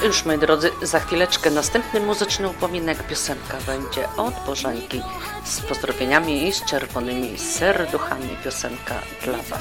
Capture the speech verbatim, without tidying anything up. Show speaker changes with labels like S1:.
S1: już, moi drodzy, za chwileczkę następny muzyczny upominek. Piosenka będzie od Bożenki z pozdrowieniami i z czerwonymi serduchami. Piosenka dla Was.